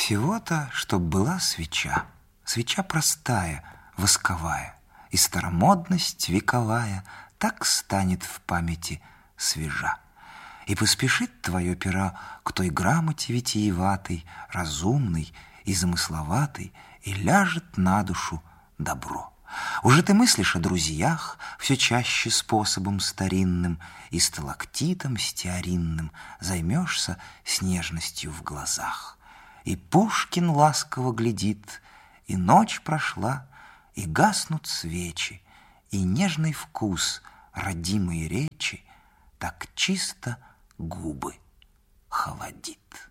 Всего-то, чтоб была свеча, свеча простая, восковая, и старомодность вековая так станет в памяти свежа. И поспешит твое перо к той грамоте витиеватой, разумной и замысловатой, и ляжет на душу добро. Уже ты мыслишь о друзьях все чаще способом старинным, и сталактитом стеаринным займешься с нежностью в глазах. И Пушкин ласково глядит, и ночь прошла, и гаснут свечи, и нежный вкус родимой речи так чисто губы холодит.